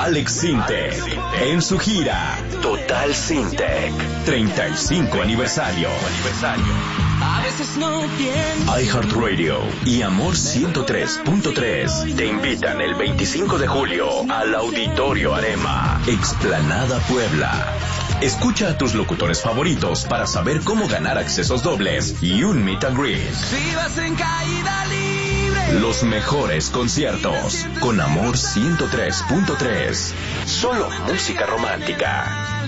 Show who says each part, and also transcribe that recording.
Speaker 1: Alex Sintek en su gira Total Sintek 35 aniversario.
Speaker 2: A veces no pienso.
Speaker 1: iHeartRadio y Amor 103.3 te invitan el 25 de julio al Auditorio Arema, Explanada Puebla. Escucha a tus locutores favoritos para saber cómo ganar accesos dobles y un meet and greet.
Speaker 2: Si vas en caída libre.
Speaker 1: Los mejores conciertos con Amor 103.3. Solo música romántica.